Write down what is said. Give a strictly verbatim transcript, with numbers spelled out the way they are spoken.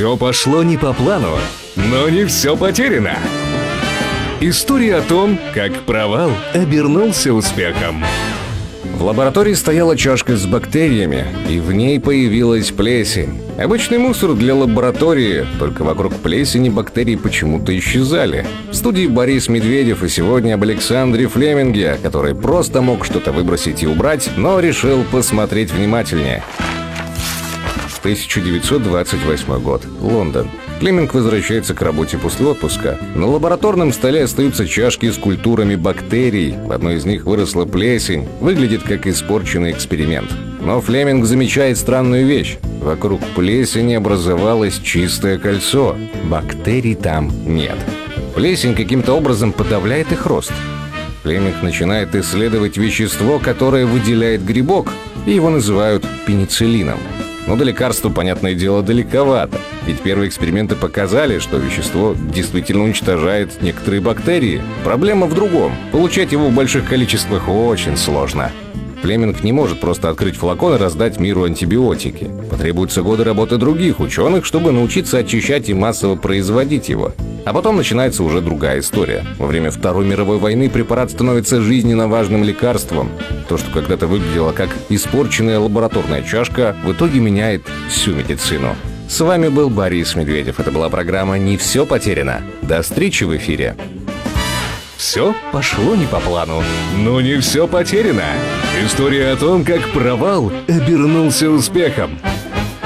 Все пошло не по плану, но не все потеряно. История о том, как провал обернулся успехом. В лаборатории стояла чашка с бактериями, и в ней появилась плесень. Обычный мусор для лаборатории, только вокруг плесени бактерии почему-то исчезали. В студии Борис Медведев, и сегодня об Александре Флеминге, который просто мог что-то выбросить и убрать, но решил посмотреть внимательнее. тысяча девятьсот двадцать восьмой год. Лондон. Флеминг возвращается к работе после отпуска. На лабораторном столе остаются чашки с культурами бактерий. В одной из них выросла плесень. Выглядит как испорченный эксперимент. Но Флеминг замечает странную вещь. Вокруг плесени образовалось чистое кольцо. Бактерий там нет. Плесень каким-то образом подавляет их рост. Флеминг начинает исследовать вещество, которое выделяет грибок, и его называют пенициллином. Но до лекарства, понятное дело, далековато. Ведь первые эксперименты показали, что вещество действительно уничтожает некоторые бактерии. Проблема в другом. Получать его в больших количествах очень сложно. Флеминг не может просто открыть флакон и раздать миру антибиотики. Потребуются годы работы других ученых, чтобы научиться очищать и массово производить его. А потом начинается уже другая история. Во время Второй мировой войны препарат становится жизненно важным лекарством. То, что когда-то выглядело как испорченная лабораторная чашка, в итоге меняет всю медицину. С вами был Борис Медведев. Это была программа «Не все потеряно». До встречи в эфире. Все пошло не по плану, но не все потеряно. История о том, как провал обернулся успехом.